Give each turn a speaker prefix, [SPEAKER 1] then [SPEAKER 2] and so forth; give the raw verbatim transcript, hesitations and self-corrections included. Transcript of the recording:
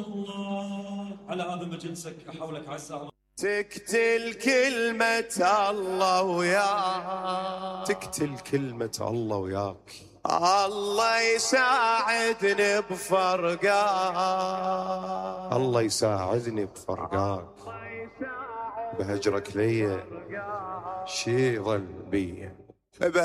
[SPEAKER 1] الله على هذا مجلسك حولك عز الله.
[SPEAKER 2] تقتل كلمة الله وياك، تقتل كلمة الله وياك. الله يساعدني بفرقاك، الله يساعدني بفرقاك. بهجرك ليا شي ظل بيا.